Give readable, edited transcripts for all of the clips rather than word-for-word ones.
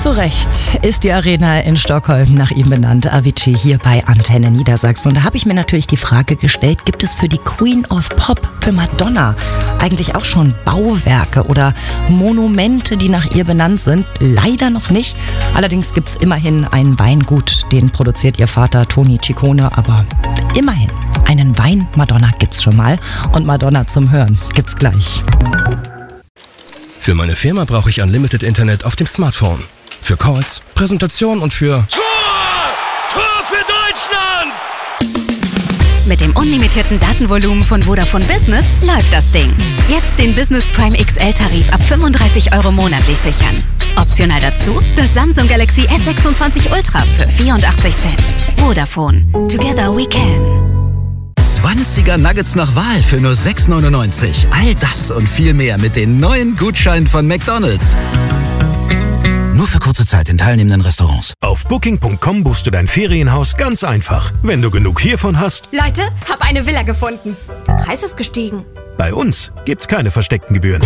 Zu Recht ist die Arena in Stockholm nach ihm benannt, Avicii, hier bei Antenne Niedersachsen. Und da habe ich mir natürlich die Frage gestellt, gibt es für die Queen of Pop, für Madonna, eigentlich auch schon Bauwerke oder Monumente, die nach ihr benannt sind? Leider noch nicht. Allerdings gibt es immerhin ein Weingut, den produziert ihr Vater Tony Ciccone, aber immerhin. Einen Wein Madonna gibt's schon mal und Madonna zum Hören gibt's gleich. Für meine Firma brauche ich Unlimited Internet auf dem Smartphone. Für Calls, Präsentationen und für... Tor für Deutschland! Mit dem unlimitierten Datenvolumen von Vodafone Business läuft das Ding. Jetzt den Business Prime XL-Tarif ab 35 € monatlich sichern. Optional dazu das Samsung Galaxy S26 Ultra für 84 Cent. Vodafone. Together we can. 20er Nuggets nach Wahl für nur 6,99. All das und viel mehr mit den neuen Gutscheinen von McDonald's. Nur für kurze Zeit in teilnehmenden Restaurants. Auf Booking.com buchst du dein Ferienhaus ganz einfach. Wenn du genug hiervon hast... Leute, hab eine Villa gefunden. Der Preis ist gestiegen. Bei uns gibt's keine versteckten Gebühren.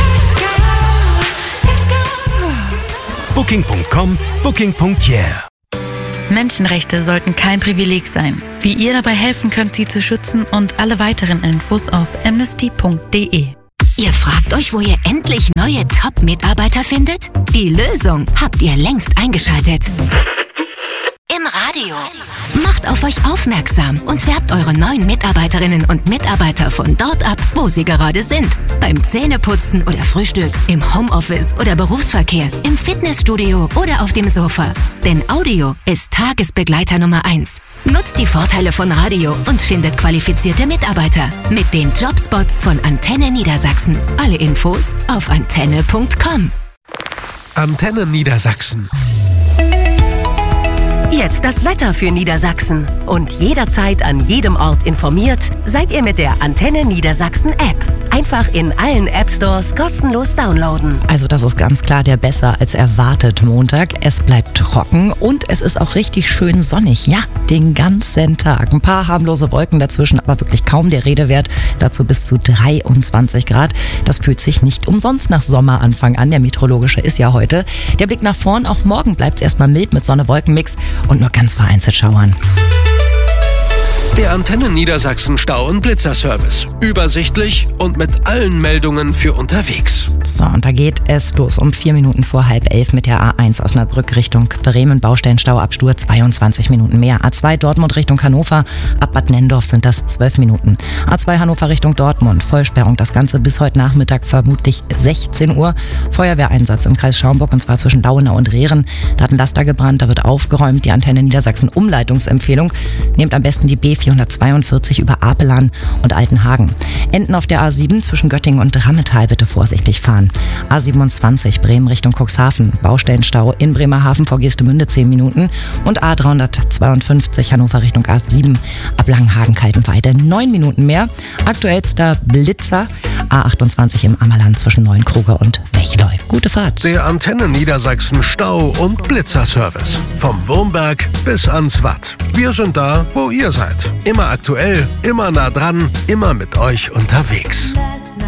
Booking.com, Booking.yeah. Menschenrechte sollten kein Privileg sein. Wie ihr dabei helfen könnt, sie zu schützen und alle weiteren Infos auf amnesty.de. Ihr fragt euch, wo ihr endlich neue Top-Mitarbeiter findet? Die Lösung habt ihr längst eingeschaltet. Im Radio. Macht auf euch aufmerksam und werbt eure neuen Mitarbeiterinnen und Mitarbeiter von dort ab, wo sie gerade sind. Beim Zähneputzen oder Frühstück, im Homeoffice oder Berufsverkehr, im Fitnessstudio oder auf dem Sofa. Denn Audio ist Tagesbegleiter Nummer 1. Nutzt die Vorteile von Radio und findet qualifizierte Mitarbeiter mit den Jobspots von Antenne Niedersachsen. Alle Infos auf antenne.com. Antenne Niedersachsen. Jetzt das Wetter für Niedersachsen. Und jederzeit an jedem Ort informiert, seid ihr mit der Antenne Niedersachsen App. Einfach in allen App-Stores kostenlos downloaden. Also das ist ganz klar der besser als erwartet Montag. Es bleibt trocken und es ist auch richtig schön sonnig. Ja, den ganzen Tag. Ein paar harmlose Wolken dazwischen, aber wirklich kaum der Rede wert. Dazu bis zu 23 Grad. Das fühlt sich nicht umsonst nach Sommeranfang an. Der meteorologische ist ja heute. Der Blick nach vorn, auch morgen bleibt es erstmal mild mit Sonne-Wolken-Mix und nur ganz vereinzelt Schauern. Der Antenne Niedersachsen Stau- und Blitzerservice. Übersichtlich und mit allen Meldungen für unterwegs. So, und da geht es los um 4 Minuten vor 10:30 mit der A1 Osnabrück Richtung Bremen. Baustellenstau ab Stur 22 Minuten mehr. A2 Dortmund Richtung Hannover. Ab Bad Nennendorf sind das 12 Minuten. A2 Hannover Richtung Dortmund. Vollsperrung. Das Ganze bis heute Nachmittag vermutlich 16 Uhr. Feuerwehreinsatz im Kreis Schaumburg und zwar zwischen Dauenau und Rehren. Da hat ein Laster gebrannt. Da wird aufgeräumt. Die Antenne Niedersachsen Umleitungsempfehlung. Nehmt am besten die B442 über Apelan und Altenhagen. Enden auf der A7 zwischen Göttingen und Drammetal bitte vorsichtig fahren. A27 Bremen Richtung Cuxhaven. Baustellenstau in Bremerhaven vor Geestemünde 10 Minuten. Und A352 Hannover Richtung A7 ab Langenhagen-Kaltenweide 9 Minuten mehr. Aktuellster Blitzer A28 im Ammerland zwischen Neuenkruge und Wechleu. Gute Fahrt. Der Antenne Niedersachsen Stau- und Blitzerservice. Vom Wurmberg bis ans Watt. Wir sind da, wo ihr seid. Immer aktuell, immer nah dran, immer mit euch unterwegs.